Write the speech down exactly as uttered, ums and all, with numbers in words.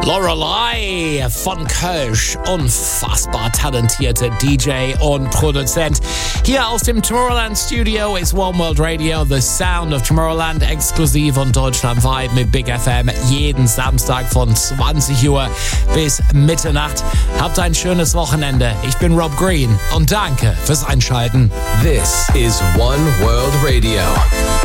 Lorelei von Kölsch, unfassbar talentierte D J und Produzent. Hier aus dem Tomorrowland Studio ist One World Radio, the sound of Tomorrowland, exklusiv und deutschlandweit mit Big F M, jeden Samstag von zwanzig Uhr bis Mitternacht. Habt ein schönes Wochenende. Ich bin Rob Green und danke fürs Einschalten. This is One World Radio.